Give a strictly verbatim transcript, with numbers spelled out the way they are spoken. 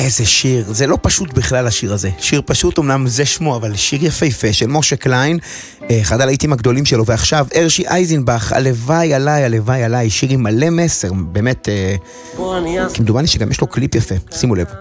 איזה שיר, זה לא פשוט בכלל השיר הזה. שיר פשוט, אמנם זה שמו, אבל שיר יפהפה של משה קליין, אחד הלהיטים הגדולים שלו, ועכשיו הרשי אייזנבך, הלוואי עליי, הלוואי עליי, שיר עם מלא מסר, באמת, כמדומני שגם יש לו קליפ יפה, שימו לב.